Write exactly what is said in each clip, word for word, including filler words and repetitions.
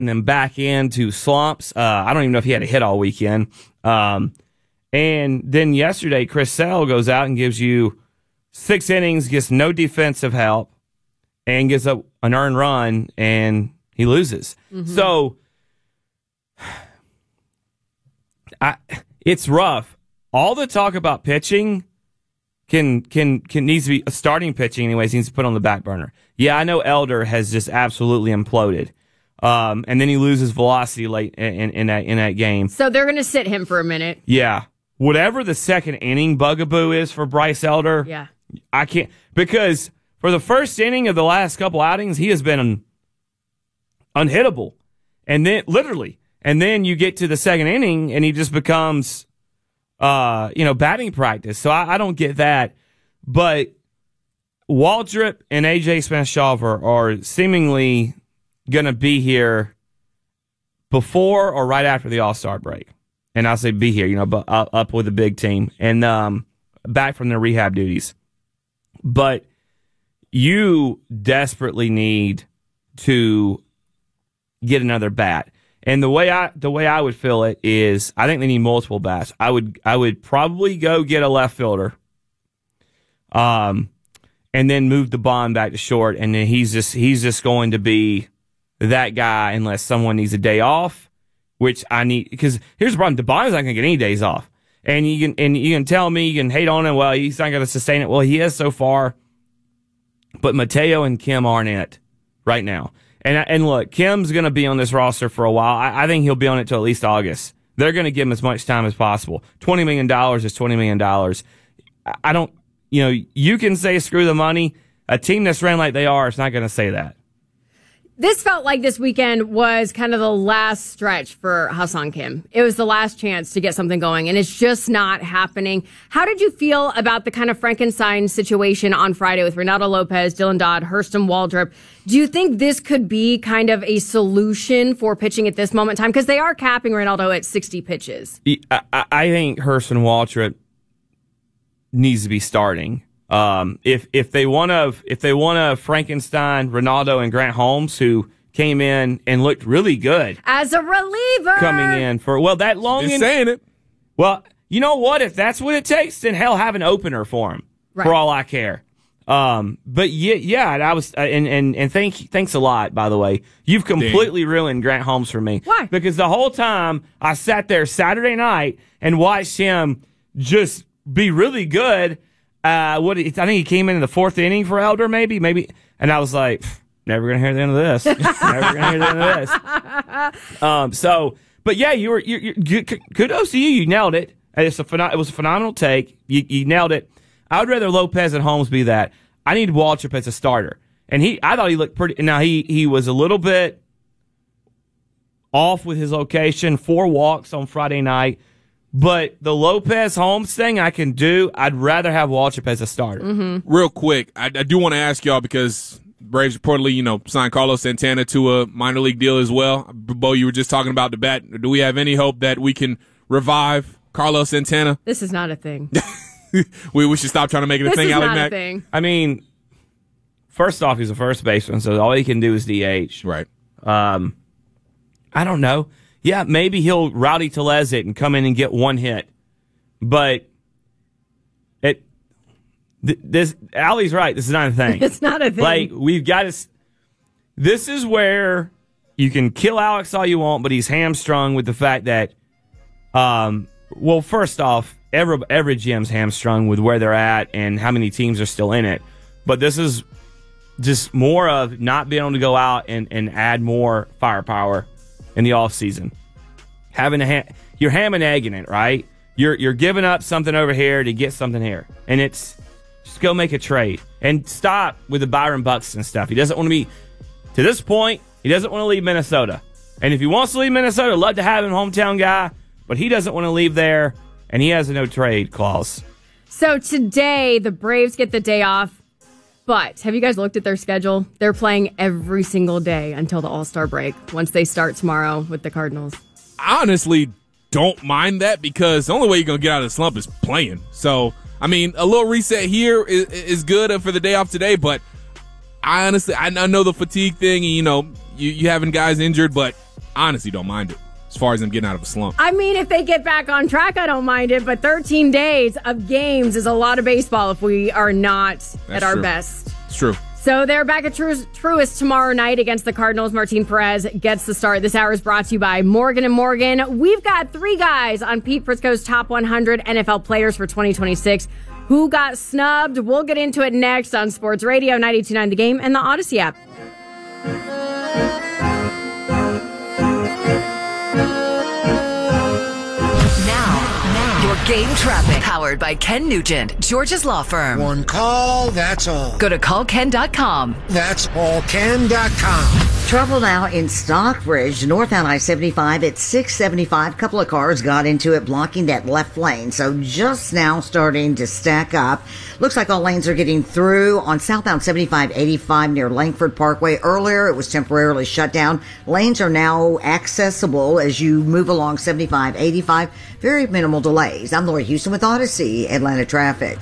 and then back into slumps. Uh, I don't even know if he had a hit all weekend. Um, and then yesterday, Chris Sale goes out and gives you six innings, gets no defensive help, and gives up an earned run, and he loses. Mm-hmm. So I, it's rough. All the talk about pitching can can can needs to be starting pitching anyways. Needs to put on the back burner. Yeah, I know Elder has just absolutely imploded, um, and then he loses velocity late in, in, in that in that game. So they're going to sit him for a minute. Yeah, whatever the second inning bugaboo is for Bryce Elder. Yeah, I can't because for the first inning of the last couple outings, he has been un, unhittable, and then literally, and then you get to the second inning, and he just becomes. Uh, you know, batting practice. So I, I don't get that. But Waldrop and A J Smith-Shawver are seemingly going to be here before or right after the All-Star break. And I say be here, you know, but up, up with the big team and um, back from their rehab duties. But you desperately need to get another bat. And the way I the way I would feel it is, I think they need multiple bats. I would I would probably go get a left fielder, um, and then move the Bond back to short. And then he's just he's just going to be that guy unless someone needs a day off, which I need. Because here's the problem: the Bond's not going to get any days off. And you can and you can tell me, you can hate on him. Well, he's not going to sustain it. Well, he is so far, but Mateo and Kim aren't it right now. And and look, Kim's going to be on this roster for a while. I, I think he'll be on it till at least August. They're going to give him as much time as possible. twenty million dollars is twenty million dollars. I don't, you know, you can say screw the money. A team that's ran like they are is not going to say that. This felt like this weekend was kind of the last stretch for Ha-Seong Kim. It was the last chance to get something going, and it's just not happening. How did you feel about the kind of Frankenstein situation on Friday with Reynaldo Lopez, Dylan Dodd, Hurston Waldrop? Do you think this could be kind of a solution for pitching at this moment in time? Because they are capping Reynaldo at sixty pitches. I, I think Hurston Waldrop needs to be starting. Um, if if they want to if they want to Frankenstein, Reynaldo, and Grant Holmes, who came in and looked really good as a reliever, coming in for well that long. Just saying it. Well, you know what? If that's what it takes, then hell, have an opener for him. Right. For all I care. Um, but yeah, yeah, I was uh, and and and thank thanks a lot. By the way, you've completely Dang. ruined Grant Holmes for me. Why? Because the whole time I sat there Saturday night and watched him just be really good. Uh, what I think he came in in the fourth inning for Elder, maybe, maybe, and I was like, never gonna hear the end of this. Never gonna hear the end of this. Um, so, but yeah, you were, you, you, kudos to you. You nailed it. It's a, it was a phenomenal take. You, you nailed it. I would rather Lopez and Holmes be that. I need Waldrop as a starter, and he, I thought he looked pretty. Now he, he was a little bit off with his location. Four walks on Friday night. But the Lopez Holmes thing I can do. I'd rather have Waldrop as a starter. Mm-hmm. Real quick, I, I do want to ask y'all because Braves reportedly, you know, signed Carlos Santana to a minor league deal as well. Bo, you were just talking about the bat. Do we have any hope that we can revive Carlos Santana? This is not a thing. we we should stop trying to make it a this thing. This is Alec not Mack. a thing. I mean, first off, he's a first baseman, so all he can do is D H. Right. Um, I don't know. Yeah, maybe he'll Rowdy Tellez it and come in and get one hit. But it, th- this Allie's right. This is not a thing. It's not a thing. Like, we've got to. This is where you can kill Alex all you want, but he's hamstrung with the fact that, um, well, first off, every, every G M's hamstrung with where they're at and how many teams are still in it. But this is just more of not being able to go out and, and add more firepower in the offseason. Having a ha- you're ham and egging it, right? You're you're giving up something over here to get something here. And it's just go make a trade. And stop with the Byron Buxton stuff. He doesn't want to be, to this point, he doesn't want to leave Minnesota. And if he wants to leave Minnesota, I'd love to have him, hometown guy, but he doesn't want to leave there, and he has a no trade clause. So today, the Braves get the day off. But have you guys looked at their schedule? They're playing every single day until the All-Star break, once they start tomorrow with the Cardinals. I honestly don't mind that because the only way you're going to get out of the slump is playing. So, I mean, a little reset here is, is good for the day off today, but I honestly, I know the fatigue thing, and, you know, you, you having guys injured, but honestly don't mind it as far as them getting out of a slump. I mean, if they get back on track, I don't mind it, but thirteen days of games is a lot of baseball if we are not That's at our true. best. It's true. So they're back at Truist, Truist tomorrow night against the Cardinals. Martin Perez gets the start. This hour is brought to you by Morgan and Morgan. We've got three guys on Pete Prisco's top one hundred N F L players for twenty twenty-six. Who got snubbed? We'll get into it next on Sports Radio ninety-two point nine The Game and the Odyssey app. Game traffic powered by Ken Nugent, Georgia's law firm. One call, that's all. Go to call ken dot com. That's all ken dot com. Trouble now in Stockbridge, northbound I seventy-five at six seventy-five. A couple of cars got into it, blocking that left lane. So just now starting to stack up. Looks like all lanes are getting through on southbound seventy-five eighty-five near Langford Parkway. Earlier, it was temporarily shut down. Lanes are now accessible as you move along seventy-five eighty-five. Very minimal delays. I'm Lori Houston with Odyssey Atlanta Traffic.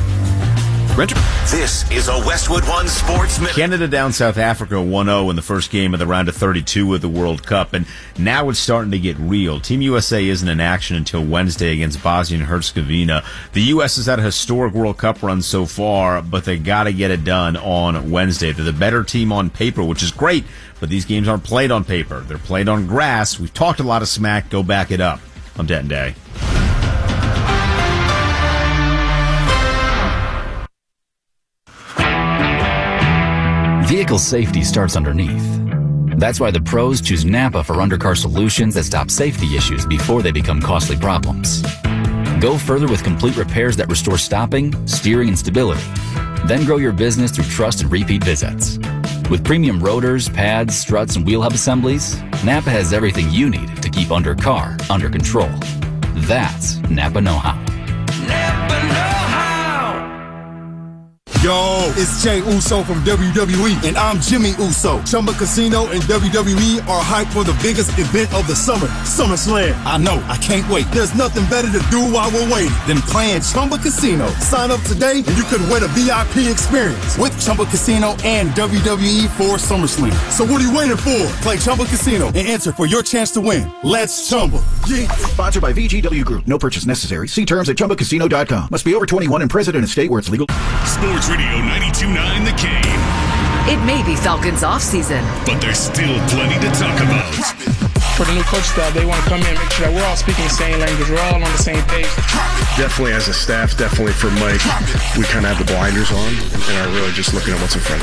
This is a Westwood One Sports Minute. Canada down South Africa one oh in the first game of the round of thirty-two of the World Cup, and now it's starting to get real. Team U S A isn't in action until Wednesday against Bosnia and Herzegovina. The U S has had a historic World Cup run so far, but they got to get it done on Wednesday. They're the better team on paper, which is great, but these games aren't played on paper. They're played on grass. We've talked a lot of smack. Go back it up. I'm Denton Day. Vehicle safety starts underneath. That's why the pros choose Napa for undercar solutions that stop safety issues before they become costly problems. Go further with complete repairs that restore stopping, steering, and stability. Then grow your business through trust and repeat visits. With premium rotors, pads, struts, and wheel hub assemblies, Napa has everything you need to keep undercar under control. That's Napa know-how. Napa know-how. Yo, it's Jay Uso from W W E, and I'm Jimmy Uso. Chumba Casino and W W E are hyped for the biggest event of the summer, SummerSlam. I know, I can't wait. There's nothing better to do while we're waiting than playing Chumba Casino. Sign up today, and you could win a V I P experience with Chumba Casino and W W E for SummerSlam. So what are you waiting for? Play Chumba Casino and enter for your chance to win. Let's Chumba. Yeah. Sponsored by V G W Group. No purchase necessary. See terms at chumba casino dot com. Must be over twenty-one and present in a state where it's legal. Sports Radio ninety-two point nine The Game. It may be Falcons off-season, but there's still plenty to talk about. For the new coach staff, they want to come in and make sure that we're all speaking the same language. We're all on the same page. Definitely as a staff, definitely for Mike, we kind of have the blinders on and are really just looking at what's in front of us.